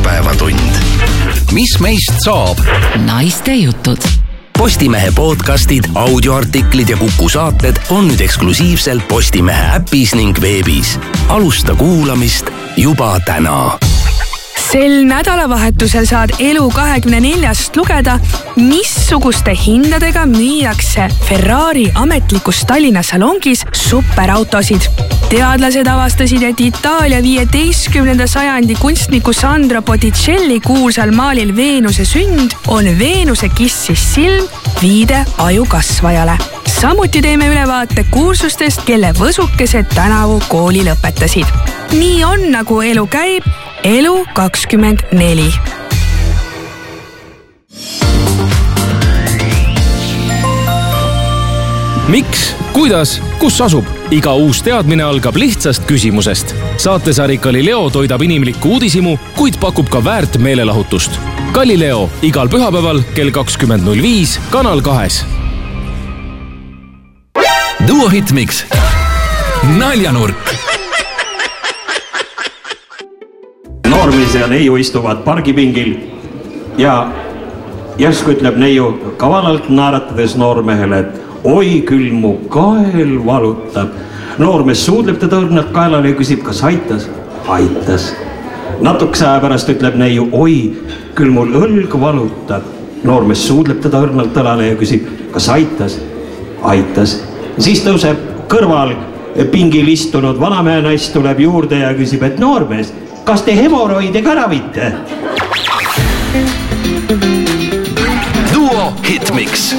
Issandapäevatund. Mis meist saab? Naiste jutud. Postimehe podcastid, audioartiklid ja Kuku saated on nüüd eksklusiivselt Postimehe äpis ning veebis. Alusta kuulamist juba täna. Sel nädalavahetusel saad Elu24-st lugeda, missuguste hindadega müüakse Ferrari ametlikus Tallinna salongis superautosid. Teadlased avastasid, et Itaalia 15. sajandi kunstniku Sandro Botticelli kuulsal maalil Veenuse sünd on Veenuse kissis silm viide aju kasvajale. Samuti teeme ülevaate kursustest, kelle võsukesed tänavu kooli lõpetasid. Nii on, nagu elu käib, Elu24. Miks, kuidas, kus asub? Iga uus teadmine algab lihtsast küsimusest. Saatesari Galileo toidab inimlikku uudisimu, kuid pakub ka väärt meelelahutust. Galileo igal pühapäeval kell 20.05 Kanal 2. Duo Hitmix. Naljanurk. Noormees ja neiu istuvad pargipingil ja järsku ütleb neiu kavalalt naeratades noormehele, et oi küll mu kael valutab. Noormees suudleb teda õrnalt kaelale ja küsib, kas aitas? Aitas. Natukese aja pärast ütleb neiu, oi küll mul õlg valutab. Noormees suudleb teda õrnalt õlale ja küsib, kas aitas? Aitas. Siis tõuseb kõrval pingil istunud vanamehe naist tuleb juurde ja küsib, et noormees, kas te hemoroide ka ravite? Duo Hitmix.